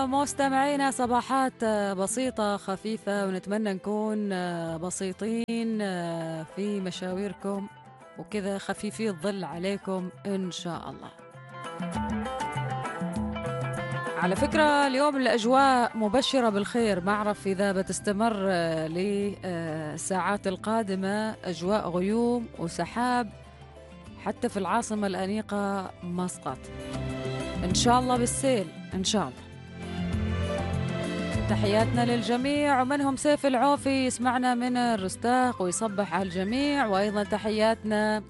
مستمعينا صباحات بسيطة خفيفة، ونتمنى نكون بسيطين في مشاويركم وكذا خفيفي الظل عليكم إن شاء الله. على فكرة اليوم الأجواء مبشرة بالخير، ما أعرف إذا بتستمر للساعات القادمة أجواء غيوم وسحاب حتى في العاصمة الأنيقة مسقط، إن شاء الله بالسيل إن شاء الله. تحياتنا للجميع، ومنهم سيف العوفي يسمعنا من الرستاق ويصبح على الجميع، وأيضا تحياتنا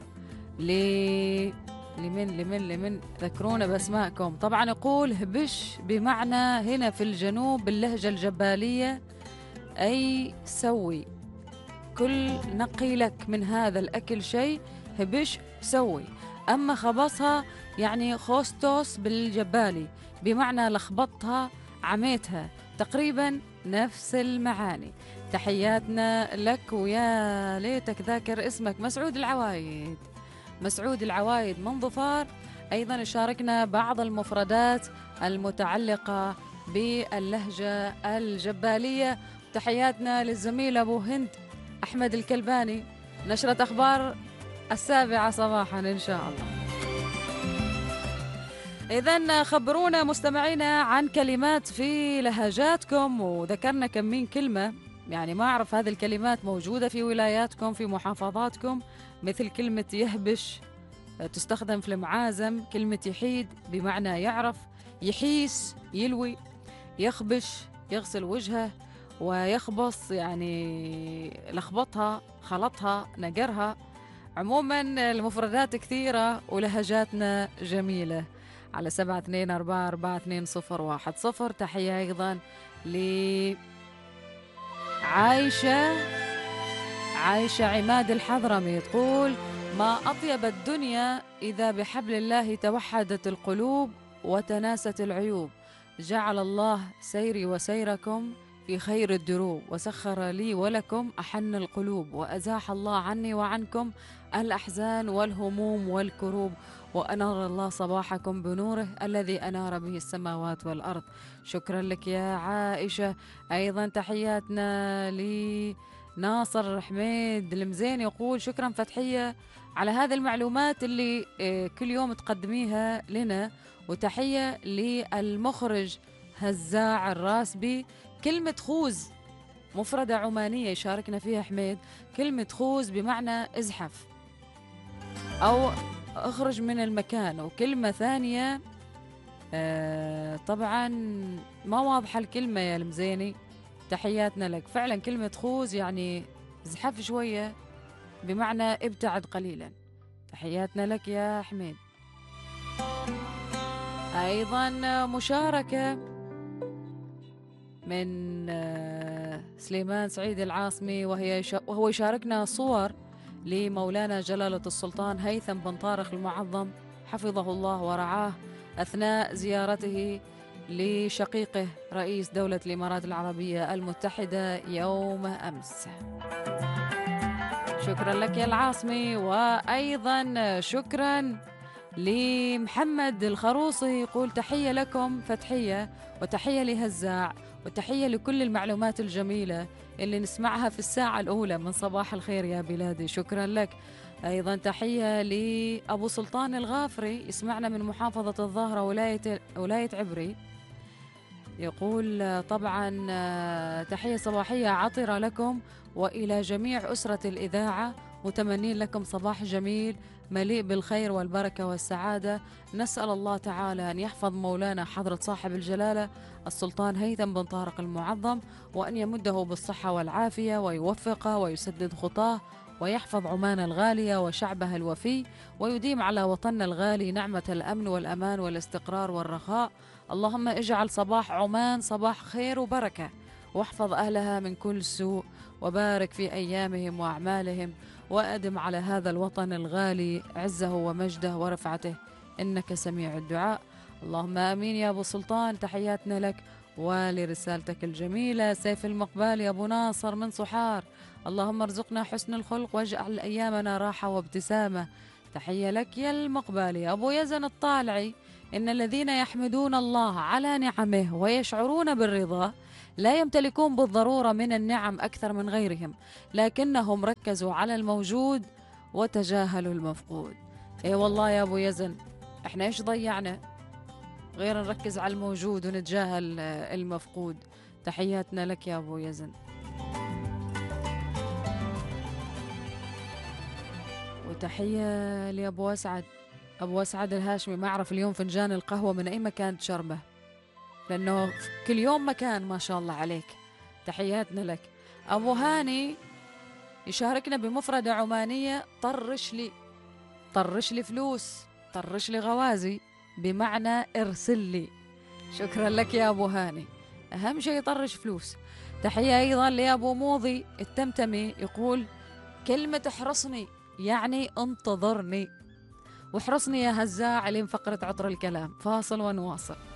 لمن ذكرونا بأسمائكم. طبعا يقول هبش بمعنى هنا في الجنوب باللهجة الجبالية أي سوي، كل نقي لك من هذا الأكل شيء هبش سوي. أما خبصها يعني خوستوس بالجبالي بمعنى لخبطها عميتها، تقريبا نفس المعاني. تحياتنا لك، ويا ليتك ذاكر اسمك مسعود العوايد. مسعود العوايد من ظفار أيضا يشاركنا بعض المفردات المتعلقة باللهجة الجبالية. تحياتنا للزميل أبو هند أحمد الكلباني، نشرة أخبار 7 صباحا إن شاء الله. إذن خبرونا مستمعينا عن كلمات في لهجاتكم، وذكرنا كمين كلمة، يعني ما أعرف هذه الكلمات موجودة في ولاياتكم في محافظاتكم، مثل كلمة يهبش تستخدم في المعازم، كلمة يحيد بمعنى يعرف، يحيس يلوي، يخبش يغسل وجهه، ويخبص يعني لخبطها خلطها نقرها. عموما المفردات كثيرة ولهجاتنا جميلة. على 72442010. تحية أيضا عايشة عماد الحضرمي، تقول ما أطيب الدنيا إذا بحبل الله توحدت القلوب وتناست العيوب، جعل الله سيري وسيركم في خير الدروب، وسخر لي ولكم أحن القلوب، وأزاح الله عني وعنكم الأحزان والهموم والكروب، وأنار الله صباحكم بنوره الذي أنار به السماوات والأرض. شكرا لك يا عائشة. أيضا تحياتنا لناصر حميد المزين، يقول شكرا فتحية على هذه المعلومات اللي كل يوم تقدميها لنا، وتحية للمخرج هزاع الراسبي. كلمة خوز مفردة عمانية يشاركنا فيها حميد، كلمة خوز بمعنى ازحف أو اخرج من المكان، وكلمة ثانية طبعا ما واضحة الكلمة يا المزيني، تحياتنا لك. فعلا كلمة خوز يعني ازحف شوية بمعنى ابتعد قليلا. تحياتنا لك يا حميد. أيضا مشاركة من سليمان سعيد العاصمي، وهو يشاركنا صور لمولانا جلالة السلطان هيثم بن طارق المعظم حفظه الله ورعاه أثناء زيارته لشقيقه رئيس دولة الإمارات العربية المتحدة يوم أمس. شكرا لك يا العاصمي. وأيضا شكرا لمحمد الخروصي، يقول تحية لكم فتحية، وتحية لهزاع، وتحية لكل المعلومات الجميلة اللي نسمعها في الساعة الأولى من صباح الخير يا بلادي. شكرا لك. أيضا تحية لأبو سلطان الغافري، يسمعنا من محافظة الظاهرة ولاية عبري، يقول طبعا تحية صباحية عطرة لكم وإلى جميع أسرة الإذاعة، متمنين لكم صباح جميل مليء بالخير والبركة والسعادة. نسأل الله تعالى أن يحفظ مولانا حضرة صاحب الجلالة السلطان هيثم بن طارق المعظم، وأن يمده بالصحة والعافية، ويوفقه ويسدد خطاه، ويحفظ عمان الغالية وشعبها الوفي، ويديم على وطننا الغالي نعمة الأمن والأمان والاستقرار والرخاء. اللهم اجعل صباح عمان صباح خير وبركة، واحفظ أهلها من كل سوء، وبارك في أيامهم وأعمالهم، وأدم على هذا الوطن الغالي عزه ومجده ورفعته، إنك سميع الدعاء. اللهم آمين يا أبو سلطان. تحياتنا لك ولرسالتك الجميلة. سيف المقبال يا أبو ناصر من صحار، اللهم ارزقنا حسن الخلق واجعل أيامنا راحة وابتسامة. تحية لك يا المقبالي. أبو يزن الطالعي إن الذين يحمدون الله على نعمه ويشعرون بالرضا لا يمتلكون بالضرورة من النعم أكثر من غيرهم، لكنهم ركزوا على الموجود وتجاهلوا المفقود. إيه والله يا أبو يزن، إحنا إيش ضيعنا غير نركز على الموجود ونتجاهل المفقود. تحياتنا لك يا أبو يزن. وتحية لأبو أسعد، أبو أسعد الهاشمي. ما أعرف اليوم فنجان القهوة من أي مكان تشربه، لأنه كل يوم مكان ما شاء الله عليك. تحياتنا لك. أبو هاني يشاركنا بمفردة عمانية: طرش لي. طرش لي فلوس، طرش لي غوازي، بمعنى ارسل لي. شكرا لك يا أبو هاني، أهم شيء يطرش فلوس. تحية أيضا لأبو موضي التمتمي، يقول: كلمة احرصني يعني انتظرني. واحرصني يا هزاع لين فقرة عطر الكلام. فاصل ونواصل.